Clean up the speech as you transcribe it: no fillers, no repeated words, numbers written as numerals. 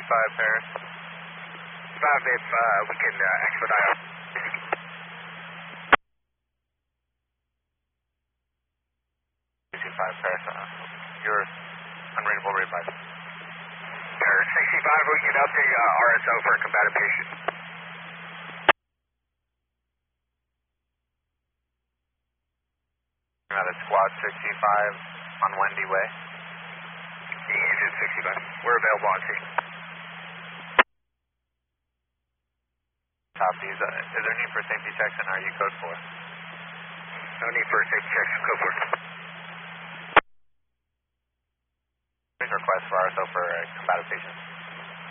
Paris. 5 if we can expedite. 65 Paris. Your unreadable readby. Air 65, we can update RSO for a combative patient. That's squad 65 on Wendy Way. Engine 65. We're available on scene. Copy. Is there need for safety checks in RU code 4? No need for safety checks. Code 4. Request for RSO for combative patients.